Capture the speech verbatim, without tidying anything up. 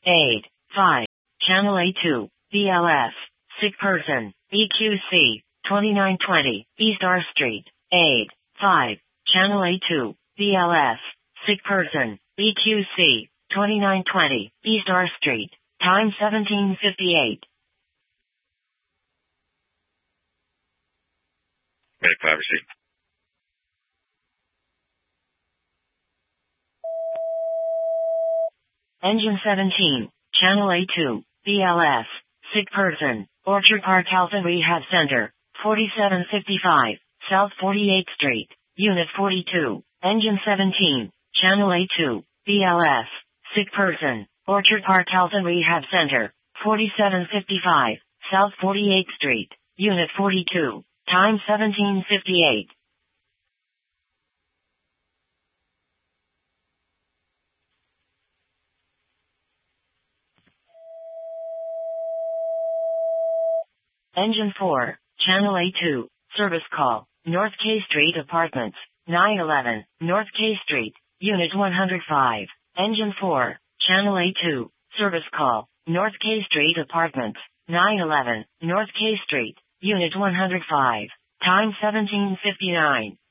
eight, five. Channel A two, B L S, sick person, E Q C, twenty-nine twenty, East R Street, eight, five. Channel A two, B L S, sick person, E Q C, twenty-nine twenty, East R Street, time seventeen fifty-eight. Make five receipt. Engine seventeen, Channel A two, B L S, sick person, Orchard Park Health and Rehab Center, forty-seven fifty-five, South forty-eighth Street, Unit forty-two, Engine seventeen, Channel A two, B L S, sick person, Orchard Park Health and Rehab Center, forty-seven fifty-five, South forty-eighth Street, Unit forty-two, time seventeen fifty-eight. Engine four, Channel A two, service call, North K Street Apartments, nine eleven, North K Street, Unit one hundred five. Engine four, Channel A two, service call, North K Street Apartments, nine eleven, North K Street, Unit one hundred five. Time seventeen fifty-nine.